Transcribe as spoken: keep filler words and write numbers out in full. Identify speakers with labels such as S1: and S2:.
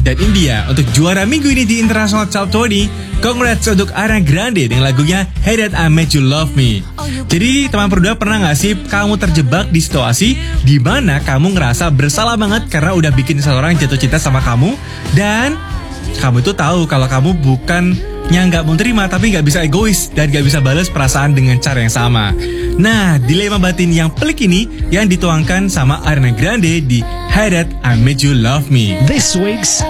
S1: Dan India untuk juara minggu ini di International Top dua puluh. Congrats untuk Ariana Grande dengan lagunya Hey That I Made You Love Me. Jadi teman berdua pernah gak sih kamu terjebak di situasi di mana kamu ngerasa bersalah banget karena udah bikin seseorang jatuh cinta sama kamu, dan kamu tuh tahu kalau kamu bukan yang gak mau terima tapi gak bisa egois dan gak bisa balas perasaan dengan cara yang sama. Nah, dilema batin yang pelik ini yang dituangkan sama Ariana Grande di Hey That I Made You Love Me.
S2: This week's